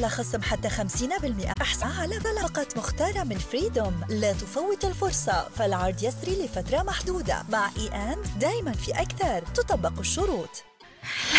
على خصم حتى 50%. احصل على باقات مختارة من فريدوم. لا تفوت الفرصة، فالعرض يسري لفترة محدودة. مع دايما في أكثر، تطبق الشروط.